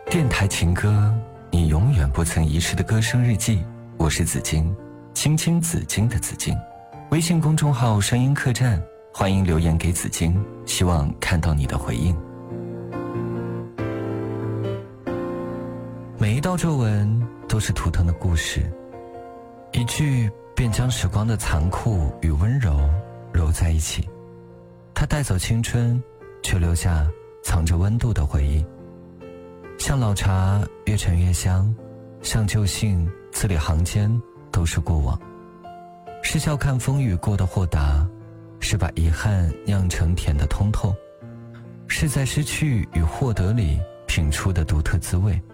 电台情歌，你永远不曾遗失的歌声日记。我是紫金，青青紫金的紫金。微信公众号声音客栈，欢迎留言给紫金，希望看到你的回应。每一道皱纹都是图腾的故事，一句便将时光的残酷与温柔揉在一起。它带走青春，却留下藏着温度的回忆。像老茶越陈越香，像旧信字里行间都是过往。是笑看风雨过的豁达，是把遗憾酿成甜的通透，是在失去与获得里品出的独特滋味。